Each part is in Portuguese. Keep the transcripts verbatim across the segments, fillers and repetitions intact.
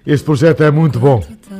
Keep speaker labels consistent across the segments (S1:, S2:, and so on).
S1: Este projeto é muito bom.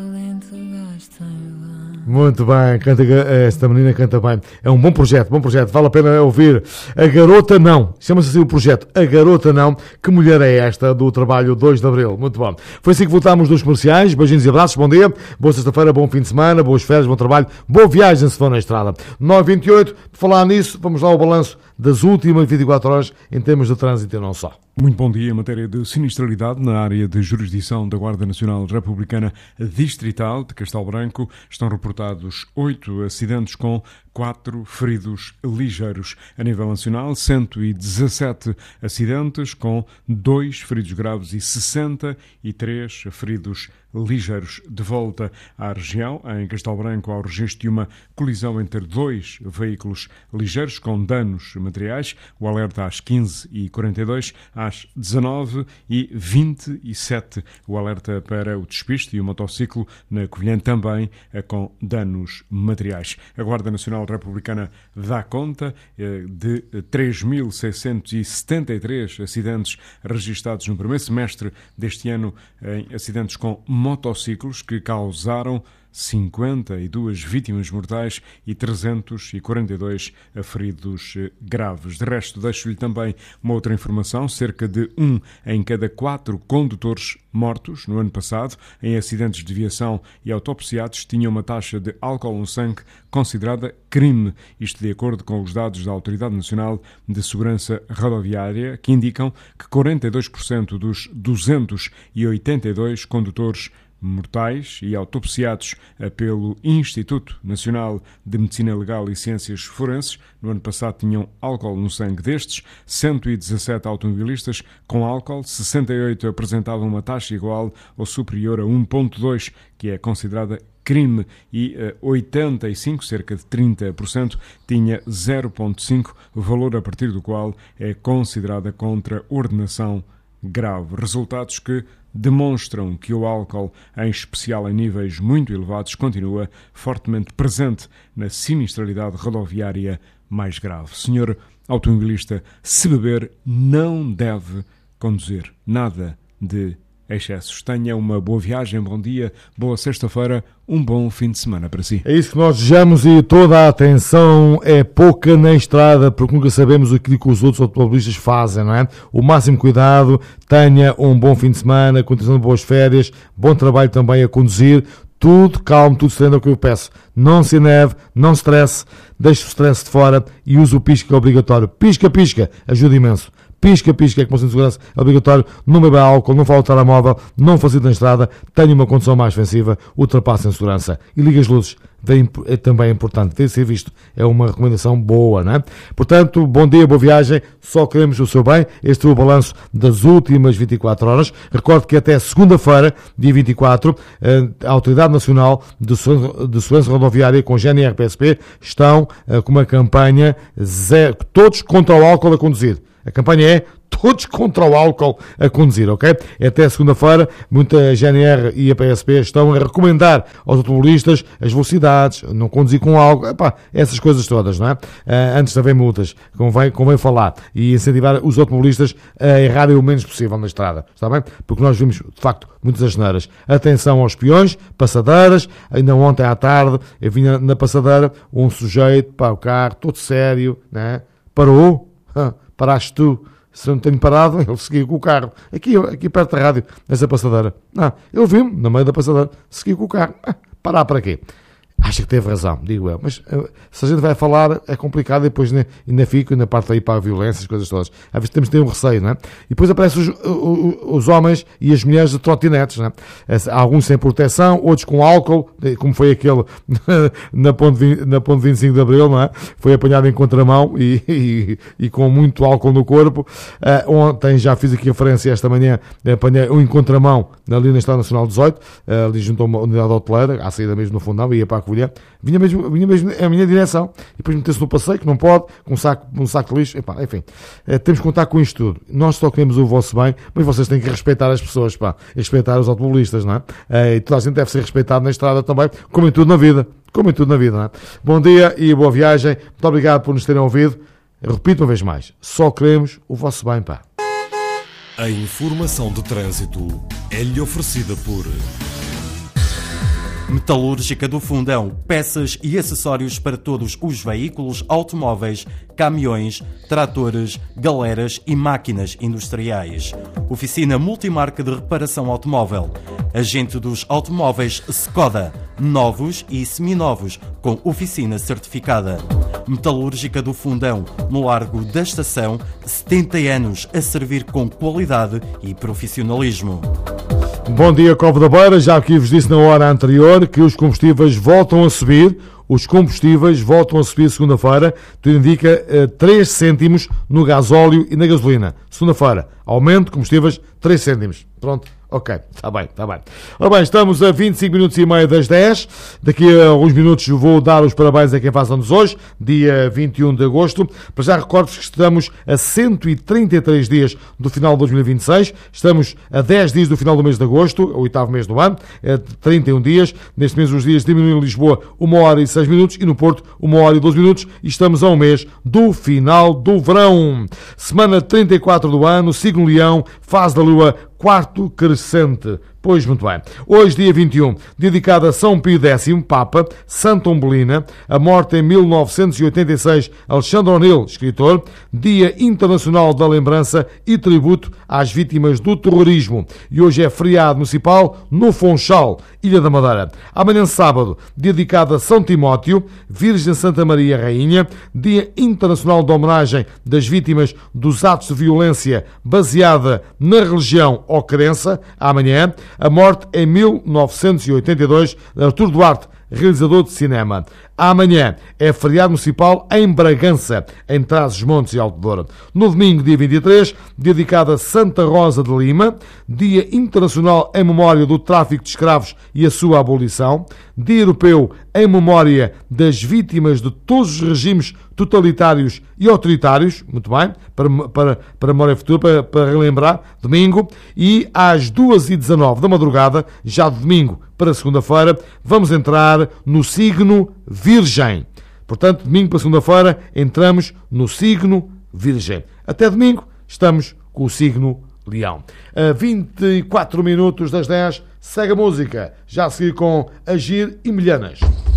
S1: Muito bem, canta, esta menina canta bem. É um bom projeto, bom projeto, vale a pena ouvir. A Garota Não, chama-se assim o projeto, A Garota Não. Que mulher é esta do trabalho dois de Abril? Muito bom. Foi assim que voltámos dos comerciais. Beijinhos e abraços, bom dia, boa sexta-feira, bom fim de semana, boas férias, bom trabalho, boa viagem se for na estrada. nove e vinte e oito, por falar nisso, vamos lá ao balanço das últimas vinte e quatro horas em termos de trânsito e não só.
S2: Muito bom dia. Em matéria de sinistralidade na área de jurisdição da Guarda Nacional Republicana Distrital de Castelo Branco, estão reportados oito acidentes com quatro feridos ligeiros. A nível nacional, cento e dezassete acidentes com dois feridos graves e sessenta e três feridos ligeiros. De volta à região, em Castelo Branco, há o registro de uma colisão entre dois veículos ligeiros com danos materiais. O alerta às quinze e quarenta e dois, às dezanove e vinte e sete. O alerta para o despiste e o motociclo na Covilhã também com danos materiais. A Guarda Nacional Republicana dá conta de três mil seiscentos e setenta e três acidentes registados no primeiro semestre deste ano, em acidentes com motociclos que causaram cinquenta e duas vítimas mortais e trezentos e quarenta e dois feridos graves. De resto, deixo-lhe também uma outra informação: cerca de um em cada quatro condutores mortos no ano passado em acidentes de viação e autopsiados tinham uma taxa de álcool no sangue considerada crime. Isto de acordo com os dados da Autoridade Nacional de Segurança Rodoviária, que indicam que quarenta e dois por cento dos duzentos e oitenta e dois condutores mortais e autopsiados pelo Instituto Nacional de Medicina Legal e Ciências Forenses no ano passado tinham álcool no sangue. Destes, cento e dezassete automobilistas com álcool, sessenta e oito apresentavam uma taxa igual ou superior a um vírgula dois, que é considerada crime, e uh, oitenta e cinco, cerca de trinta por cento, tinha zero vírgula cinco, valor a partir do qual é considerada contra-ordenação grave. Resultados que demonstram que o álcool, em especial em níveis muito elevados, continua fortemente presente na sinistralidade rodoviária mais grave. Senhor automobilista, se beber, não deve conduzir. Nada de excessos. Tenha uma boa viagem, bom dia, boa sexta-feira, um bom fim de semana para si.
S1: É isso que nós desejamos, e toda a atenção é pouca na estrada, porque nunca sabemos o que os outros automobilistas fazem, não é? O máximo cuidado, tenha um bom fim de semana, continuação de boas férias, bom trabalho também a conduzir, tudo calmo, tudo sereno, é o que eu peço. Não se neve, não se estresse, deixe o stress de fora e use o pisca, que é obrigatório. Pisca, pisca, ajuda imenso. Pisca, pisca, é como se de segurança, é obrigatório, não beba álcool, não fale o telemóvel, não facilite na estrada, tenha uma condução mais ofensiva, ultrapasse em segurança. E ligue as luzes, é também importante, deve ser visto, é uma recomendação boa, não é? Portanto, bom dia, boa viagem, só queremos o seu bem. Este é o balanço das últimas vinte e quatro horas. Recordo que até segunda-feira, dia vinte e quatro, a Autoridade Nacional de Segurança Rodoviária com G N R P S P estão com uma campanha zero, todos contra o álcool a conduzir. A campanha é todos contra o álcool a conduzir, ok? Até segunda-feira, muita G N R e a P S P estão a recomendar aos automobilistas as velocidades, não conduzir com álcool, epá, essas coisas todas, não é? Uh, antes de haver multas, convém, convém falar e incentivar os automobilistas a errarem o menos possível na estrada, está bem? Porque nós vimos, de facto, muitas asneiras. Atenção aos peões, passadeiras. Ainda ontem à tarde, eu vinha na passadeira, um sujeito, pá, o carro, todo sério, né? Parou, ah, paraste tu, se eu não tenho parado, ele seguiu com o carro, aqui, aqui perto da rádio, nessa passadeira. Ah, ele viu-me, no meio da passadeira, seguiu com o carro. Ah, parar para quê? Acho que teve razão, digo eu, mas uh, se a gente vai falar é complicado, e depois ainda, ainda fico, ainda parte aí para a violência, as coisas todas. Às vezes temos de ter um receio, não é? E depois aparecem os, os, os homens e as mulheres de trotinetes, não é? Alguns sem proteção, outros com álcool, como foi aquele na ponte, na ponte vinte e cinco de Abril, não é? Foi apanhado em contramão e, e, e com muito álcool no corpo. Uh, ontem já fiz aqui referência esta manhã, apanhei um em contramão ali na Estrada Nacional dezoito, uh, ali junto a uma unidade hoteleira, à saída mesmo no fundão, ia para a Covilhã, vinha mesmo, vinha mesmo a minha direção, e depois meteu-se no passeio, que não pode, com um saco, um saco de lixo, epá, enfim, uh, temos que contar com isto tudo. Nós só queremos o vosso bem, mas vocês têm que respeitar as pessoas, pá, respeitar os automobilistas, não é? Uh, e toda a gente deve ser respeitado na estrada também, como em tudo na vida, como em tudo na vida, não é? Bom dia e boa viagem, muito obrigado por nos terem ouvido. Eu repito uma vez mais, só queremos o vosso bem, pá.
S3: A informação de trânsito é-lhe oferecida por Metalúrgica do Fundão, peças e acessórios para todos os veículos, automóveis, caminhões, tratores, galeras e máquinas industriais. Oficina multimarca de reparação automóvel. Agente dos automóveis Skoda, novos e seminovos, com oficina certificada. Metalúrgica do Fundão, no Largo da Estação, setenta anos a servir com qualidade e profissionalismo.
S1: Bom dia, Cova da Beira. Já aqui vos disse na hora anterior que os combustíveis voltam a subir. Os combustíveis voltam a subir segunda-feira. Tudo indica uh, três cêntimos no gasóleo e na gasolina. Segunda-feira, aumento de combustíveis três cêntimos. Pronto. Ok, está bem, está bem. Ora bem, estamos a vinte e cinco minutos e meio das dez. Daqui a alguns minutos vou dar os parabéns a quem faz anos hoje, dia vinte e um de agosto. Para já recordo-vos que estamos a cento e trinta e três dias do final de dois mil e vinte e seis. Estamos a dez dias do final do mês de agosto, o oitavo mês do ano, é trinta e um dias. Neste mês os dias diminuem em Lisboa uma hora e seis minutos e no Porto uma hora e doze minutos. E estamos a um mês do final do verão. Semana trinta e quatro do ano, signo Leão, fase da Lua, quarto crescente. Pois, muito bem. Hoje, dia vinte e um, dedicado a São Pio X, Papa, Santa Umbelina, a morte em mil novecentos e oitenta e seis, Alexandre O'Neill, escritor, Dia Internacional da Lembrança e tributo às vítimas do terrorismo. E hoje é feriado municipal no Funchal, Ilha da Madeira. Amanhã, sábado, dedicado a São Timóteo, Virgem Santa Maria Rainha, Dia Internacional de Homenagem das Vítimas dos Atos de Violência baseada na religião ou crença. Amanhã, a morte em mil novecentos e oitenta e dois de Artur Duarte, realizador de cinema. Amanhã é feriado municipal em Bragança, em Trás-os-Montes e Alto Douro. No domingo, dia vinte e três, dedicado a Santa Rosa de Lima, Dia Internacional em memória do tráfico de escravos e a sua abolição, Dia Europeu em memória das vítimas de todos os regimes totalitários e autoritários, muito bem, para, para, para a memória futura, para, para relembrar, domingo, e às duas e dezanove da madrugada, já de domingo para segunda-feira, vamos entrar no signo Virgem. Portanto, domingo para segunda-feira, entramos no signo Virgem. Até domingo, estamos com o signo Leão. A vinte e quatro minutos das dez, segue a música. Já a seguir com Agir e Milhanas.